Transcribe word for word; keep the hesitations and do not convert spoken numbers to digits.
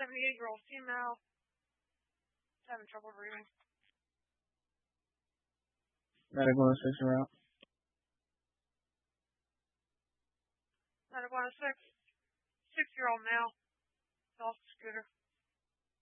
seventy-eight-year-old female is having trouble breathing. Medical assistant route. Medical on a six. Six-year-old male. Off the scooter.